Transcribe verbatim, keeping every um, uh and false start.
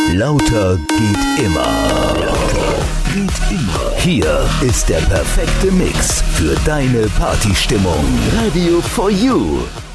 Lauter geht immer. Lauter geht immer. Hier ist der perfekte Mix für deine Partystimmung. Radio for You.